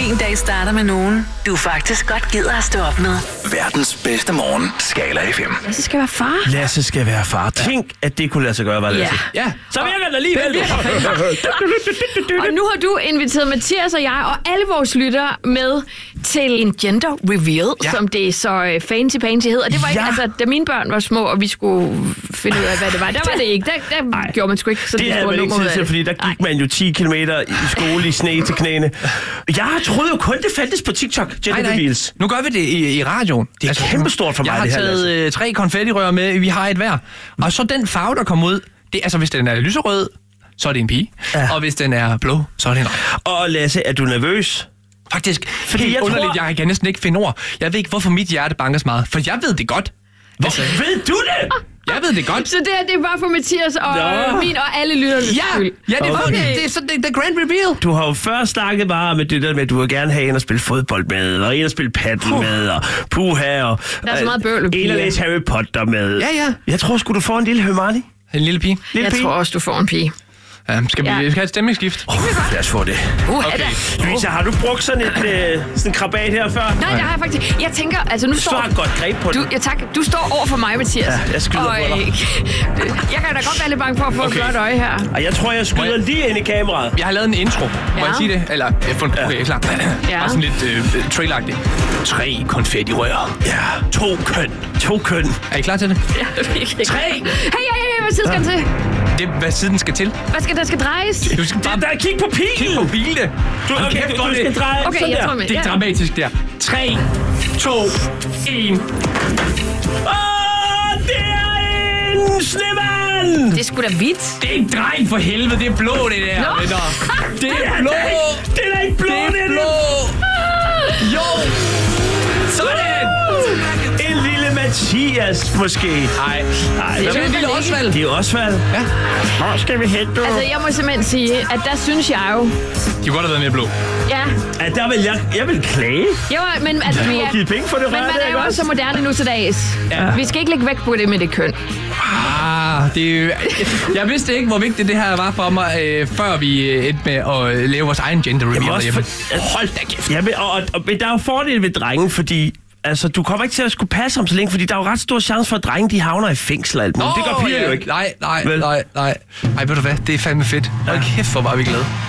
Din dag starter med nogen, du faktisk godt gider at stå op med. Verdens bedste morgen. Skala FM. Lasse skal være far. Lasse skal være far. Tænk, at det kunne lade sig gøre, var Lasse. Ja. Så virker det alligevel. Og nu har du inviteret Mathias og jeg og alle vores lyttere med til en gender reveal, som det så fancy hedder. Det var ikke, altså, da mine børn var små, og vi skulle finde ud af, hvad det var. Der var det ikke. Der gjorde man sgu ikke så det havde man ikke tid til, fordi der gik man jo 10 kilometer i skole i sne til knæene. Jeg troede jo kun, det fandtes på TikTok, gender reveals. Nu gør vi det i radioen. Det er kæmpestort for mig, det her. Jeg har taget 3 konfettirør med, vi har et hver. Og så den farve, der kommer ud, det, altså hvis den er lyserød, så er det en pige. Ja. Og hvis den er blå, så er det en dreng. Og Lasse, er du nervøs? Faktisk, fordi jeg kan næsten ikke finde ord. Jeg ved ikke, hvorfor mit hjerte banker så meget. For jeg ved det godt. Ved du det? Jeg ved det godt. Så det er bare for Mathias og min og alle lytternes skyld. Ja, det er sådan det grand reveal. Du har jo først snakket bare om det der med, at du vil gerne have en at spille fodbold med, og en at spille paddle med, og puha, og der er så meget bøvl. En at læse Harry Potter med. Ja. Jeg tror sgu, du får en lille Hermione. En lille pige. Jeg tror også, du får en pige. Skal vi have et stemningsskift? Lad os få det. Okay. Louisa, har du brugt sådan en krabat her før? Nej, det har jeg faktisk. Jeg tænker, altså nu står... Du har et godt greb på det. Du står over for mig, Mathias. Ja, jeg skyder på dig. Jeg kan da godt være lidt bange for at få et blåt øje her. Og jeg tror, jeg skyder lige ind i kameraet. Jeg har lavet en intro. Må jeg sige det? Eller, okay, jeg er klar. Ja. Bare sådan lidt traileragtigt. 3 konfettirør. Ja, 2 køn. Er I klar til det? Ja, 3! Hey, hvad side skal den til? Hvad siden skal til? Der skal drejes? Du skal bare kig på pilen! Kig på pilene! Du skal dreje okay, jeg tror med. Det er dramatisk der. 3, 2, 1. Det er en snemand! Det er sgu da hvidt. Det er en dreng for helvede, det er blå det der. Nå. Det er blå! Det er da ikke blå, det er blå! Jo! Sådan! En lille Mathias, måske. Nej. Det er en lille Osvald. Det er Osvald. Ja. Hvor skal vi hen, du? Altså, jeg må simpelthen sige, at der synes jeg jo... De kunne godt have været mere blå. Ja. Ja, der vil jeg vil klage. Jo, men altså, Du har givet penge for det men rør, man er jo også så moderne nu til dags. Ja. Vi skal ikke lægge vægt på det med det køn. Jeg vidste ikke, hvor vigtigt det her var for mig, før vi endte med at lave vores egen gender reveal. Hold da kæft. Ja, men der er jo fordele ved drengen, fordi... Altså, du kommer ikke til at skulle passe ham så længe, fordi der er jo ret stor chance for, at drenge de havner i fængsel og alt muligt. Det gør piger jo ikke. Nej. Ej, ved du hvad? Det er fandme fedt. Hold kæft, hvor var vi glade.